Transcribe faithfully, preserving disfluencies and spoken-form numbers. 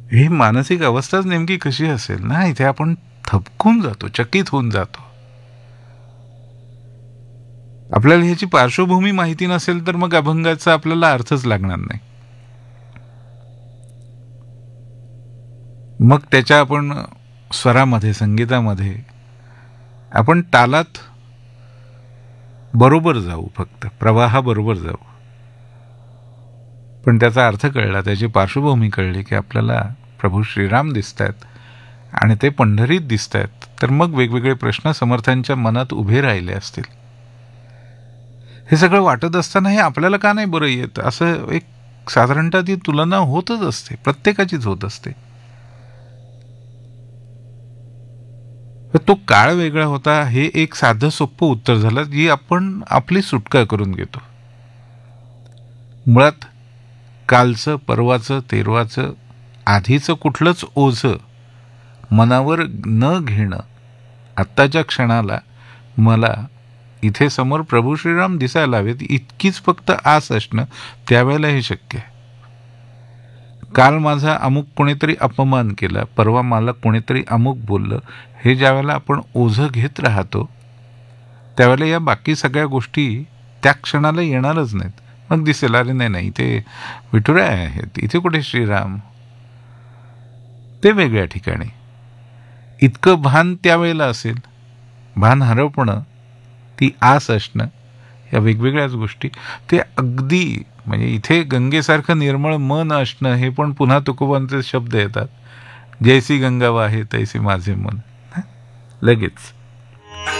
ही मानसिक अवस्थाच नेमकी कशी असेल ना, इथे आपण थबकून जातो, चकित होऊन जातो. आपल्याला ह्याची पार्श्वभूमी माहिती नसेल तर मग अभंगाचा आपल्याला अर्थच लागणार नाही. मग त्याच्या आपण स्वरामध्ये, संगीतामध्ये आपण तालात बरोबर जाऊ, फक्त प्रवाहाबरोबर जाऊ. पण त्याचा अर्थ कळला, त्याची पार्श्वभूमी कळली की आपल्याला प्रभू श्रीराम दिसत आहेत आणि ते पंढरीत दिसत आहेत, तर मग वेगवेगळे प्रश्न समर्थांच्या मनात उभे राहिले असतील. हे सगळं वाटत असताना हे आपल्याला का नाही बरं येत, असं एक साधारणतः ती तुलना होतच असते, प्रत्येकाचीच होत असते. तो काळ वेगळा होता, हे एक साधं सोपं उत्तर झालं, जी आपण आपली सुटका करून घेतो. मुळात कालचं, परवाचं, तेरवाचं, आधीचं कुठलंच ओझं मनावर न घेणं, आत्ताच्या क्षणाला मला इथे समोर प्रभू श्रीराम दिसायला हवेत इतकीच फक्त आस असणं त्यावेळेला हे शक्य आहे. काल माझा अमुक कोणीतरी अपमान केला, परवा मला कोणीतरी अमुक बोललं, हे ज्या वेळेला आपण ओझं घेत राहतो त्यावेळेला या बाकी सगळ्या गोष्टी त्या क्षणाला येणारच नाहीत. मग दिसेल, अरे नाही नाही इथे विठुराय आहेत, इथे कुठे श्रीराम, ते वेगळ्या ठिकाणी. इतकं भान त्यावेळेला असेल. भान हरवणं, ती आस असणं, या वेगवेगळ्याच गोष्टी, ते अगदी म्हणजे इथे गंगेसारखं निर्मळ मन असणं, हे पण पुन्हा तुकोबांचे शब्द येतात, जैसी गंगा वाहे तैसी माझे मन. लगेच